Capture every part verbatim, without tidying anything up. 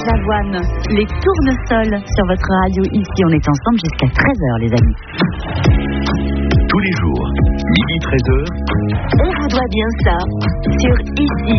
Lavoine, les tournesols sur votre radio. Ici, on est ensemble jusqu'à treize heures, les amis. Tous les jours, midi treize heures. On vous doit bien ça sur Ici.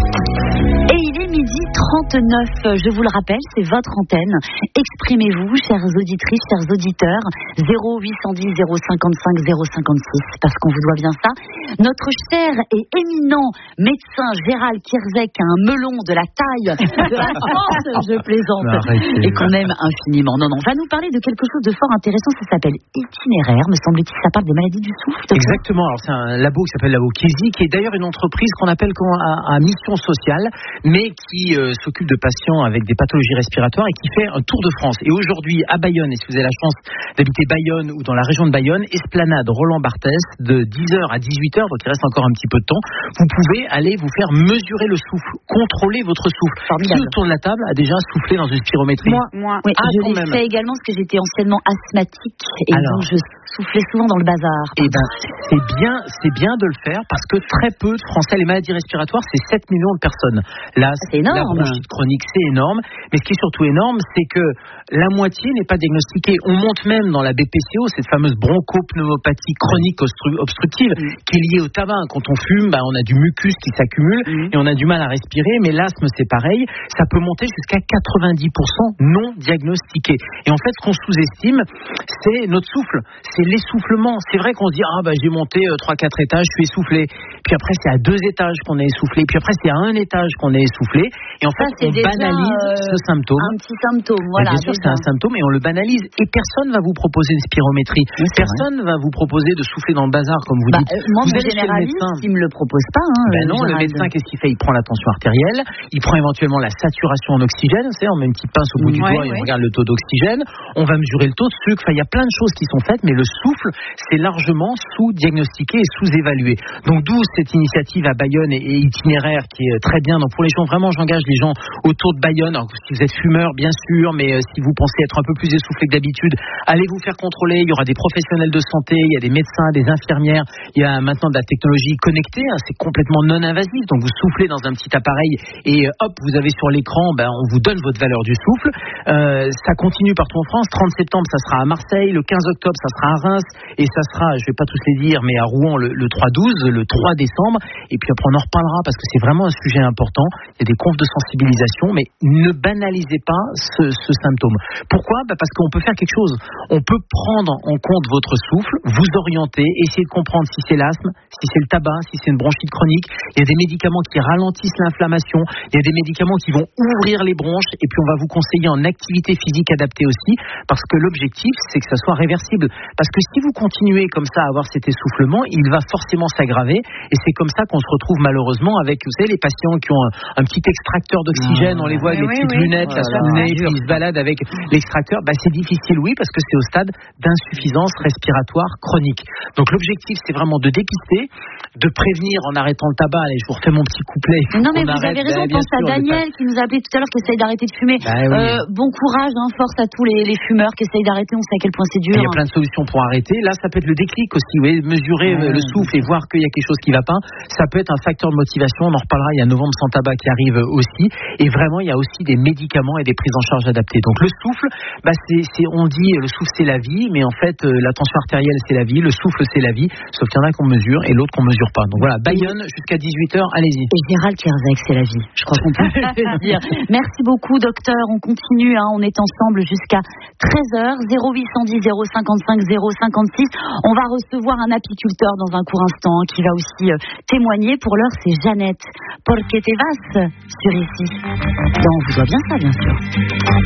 Et il est midi trente-neuf, je vous le rappelle, c'est votre antenne. Exprimez-vous, chères auditrices, chers auditeurs, zéro huit cent dix zéro cinquante-cinq zéro cinquante-six, parce qu'on vous doit bien ça. Notre cher et éminent médecin Gérald Kierzek a un melon de la taille de la France, je plaisante, et qu'on aime infiniment. Non, non, on va nous parler de quelque chose de fort intéressant, ça s'appelle Itinéraire, me semble-t-il, ça parle des maladies du souffle. Exactement, alors c'est un labo qui s'appelle Labo Kiesi, qui est d'ailleurs une entreprise qu'on appelle à, à mission sociale, mais qui euh, s'occupe de patients avec des pathologies respiratoires et qui fait un tour de France. Et aujourd'hui, à Bayonne, et si vous avez la chance d'habiter Bayonne ou dans la région de Bayonne, Esplanade Roland Barthès, de dix heures à dix-huit heures, donc il reste encore un petit peu de temps, vous pouvez aller vous faire mesurer le souffle, contrôler votre souffle. Qui autour de la table a déjà soufflé dans une spirométrie? Moi, moi. Oui, ah, je l'ai même. fait également parce que j'étais anciennement asthmatique et Alors, donc je soufflais souvent dans le bazar. Et ben, c'est bien, c'est bien de le faire parce que très peu de Français, les maladies respiratoires, c'est sept millions de personnes. Là, c'est énorme. La bronchite chronique, c'est énorme. Mais ce qui est surtout énorme, c'est que la moitié n'est pas diagnostiquée. On monte même dans la B P C O, cette fameuse bronchopneumopathie chronique obstru- obstructive, mmh. qui est liée au tabac. Quand on fume, bah, on a du mucus qui s'accumule mmh. et on a du mal à respirer. Mais l'asthme, c'est pareil. Ça peut monter jusqu'à quatre-vingt-dix pour cent non diagnostiqués. Et en fait, ce qu'on sous-estime, c'est notre souffle. C'est l'essoufflement. C'est vrai qu'on se dit, ah, bah, j'ai monté trois quatre étages, je suis essoufflé. Puis après, c'est à deux étages qu'on est essoufflé. Puis après, c'est à un étage qu'on est essoufflé. Et en fait, ça, on banalise euh, ce symptôme. Un petit symptôme, voilà. Bien sûr, c'est un symptôme et on le banalise. Et personne ne va vous proposer une spirométrie. Oui, personne ne va vous proposer de souffler dans le bazar, comme vous bah, dites. Euh, moi, vous mon généraliste, il ne me le propose pas. Hein, ben non, le médecin, qu'est-ce qu'il fait? Il prend la tension artérielle, il prend éventuellement la saturation en oxygène. Vous savez, on met une petite pince au bout mmh, du ouais, doigt et ouais. on regarde le taux d'oxygène. On va mesurer le taux de sucre. Enfin, il y a plein de choses qui sont faites, mais le souffle, c'est largement sous-diagnostiqué et sous-évalué. Donc, d'où cette initiative à Bayonne et, et Itinéraire qui est très bien. Donc, pour les gens, vraiment, j'engage les gens autour de Bayonne. Alors, si vous êtes fumeur, bien sûr, mais euh, si vous pensez être un peu plus essoufflé que d'habitude, allez vous faire contrôler. Il y aura des professionnels de santé, il y a des médecins, des infirmières. Il y a maintenant de la technologie connectée. Hein, c'est complètement non invasif. Donc, vous soufflez dans un petit appareil et euh, hop, vous avez sur l'écran, ben, on vous donne votre valeur du souffle. Euh, ça continue partout en France. trente septembre, ça sera à Marseille. Le quinze octobre, ça sera à Reims. Et ça sera, je vais pas tous les dire, mais à Rouen le, le trois douze, le trois décembre. Et puis après, on en reparlera parce que c'est vraiment un sujet important. Il y a des confs de sensibilisation, mais ne banalisez pas ce, ce symptôme. Pourquoi? Bah parce qu'on peut faire quelque chose. On peut prendre en compte votre souffle, vous orienter, essayer de comprendre si c'est l'asthme, si c'est le tabac, si c'est une bronchite chronique. Il y a des médicaments qui ralentissent l'inflammation. Il y a des médicaments qui vont ouvrir les bronches. Et puis on va vous conseiller en activité physique adaptée aussi, parce que l'objectif, c'est que ça soit réversible. Parce que si vous continuez comme ça à avoir cet essoufflement, il va forcément s'aggraver. Et c'est comme ça qu'on se retrouve malheureusement avec, vous savez, les patients qui ont un, un petit extracteur d'oxygène, on les voit avec les oui, petites oui. lunettes, Voilà. là, sous le nez, puis ils se baladent avec l'extracteur. Bah, c'est difficile, oui, parce que c'est au stade d'insuffisance respiratoire chronique. Donc l'objectif, c'est vraiment de dépister, de prévenir en arrêtant le tabac. Allez, je vous refais mon petit couplet. Non, mais vous arrête, avez raison, bah, pense à Daniel qui nous a appelé tout à l'heure, qui essaye d'arrêter de fumer. Bah, oui. euh, bon courage, hein, force à tous les, les fumeurs qui essayent d'arrêter, on sait à quel point c'est dur. Il y a plein de solutions pour arrêter. Là, ça peut être le déclic aussi, vous voyez, mesurer mmh. le souffle et voir qu'il y a quelque chose qui ne va pas. Ça peut être un facteur de motivation, on en reparlera, il y a Novembre sans tabac qui arrive aussi. Et vraiment, il y a aussi des médicaments et des prises en charge adaptées. Donc le souffle, bah, c'est, c'est, on dit le souffle c'est la vie, mais en fait, euh, la tension artérielle c'est la vie, le souffle c'est la vie, sauf qu'il y en a qu'on mesure et l'autre qu'on mesure pas. Donc voilà, Bayonne jusqu'à dix-huit heures, allez-y. Et Gérald Kierzek, c'est la vie, je crois qu'on peut le dire. Merci beaucoup docteur, on continue, hein, on est ensemble jusqu'à treize heures, zéro huit cent dix zéro cinquante-cinq zéro cinquante-six. On va recevoir un apiculteur dans un court instant hein, qui va aussi euh, témoigner. Pour l'heure, c'est Jeannette. Porque te vas sur Ici. Donc, on vous doit bien ça, bien sûr.